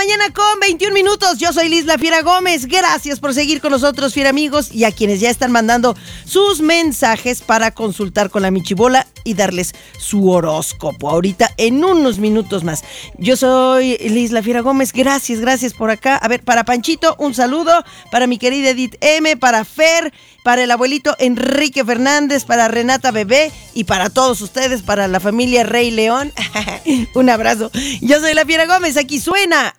mañana con 21 minutos. Yo soy Liz La Fiera Gómez. Gracias por seguir con nosotros, fiera amigos, y a quienes ya están mandando sus mensajes para consultar con la Michibola y darles su horóscopo. Ahorita, en unos minutos más. Yo soy Liz La Fiera Gómez. Gracias por acá. A ver, para Panchito, un saludo. Para mi querida Edith M, para Fer, para el abuelito Enrique Fernández, para Renata Bebé y para todos ustedes, para la familia Rey León. Un abrazo. Yo soy La Fiera Gómez. Aquí suena